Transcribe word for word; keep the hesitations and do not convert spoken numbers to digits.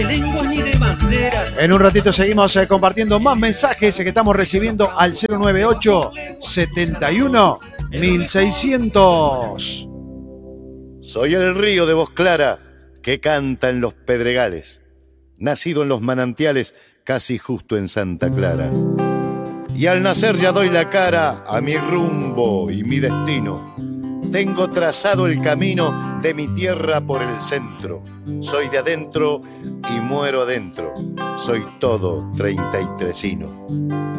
lenguas ni de banderas. En un ratito seguimos eh, compartiendo más mensajes que estamos recibiendo al cero noventa y ocho, setenta y uno, mil seiscientos. Soy el río de voz clara que canta en los pedregales, nacido en los manantiales casi justo en Santa Clara. Y al nacer ya doy la cara a mi rumbo y mi destino. Tengo trazado el camino de mi tierra por el centro. Soy de adentro y muero adentro. Soy todo treinta y tresino.